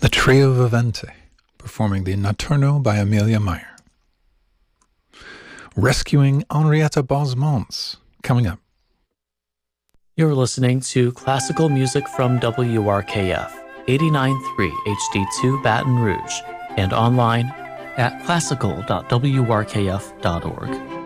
The Trio Vivente, performing the Notturno by Amelia Meyer. Rescuing Henrietta Bosmans, coming up. You're listening to classical music from WRKF, 89.3 HD2 Baton Rouge, and online at classical.wrkf.org.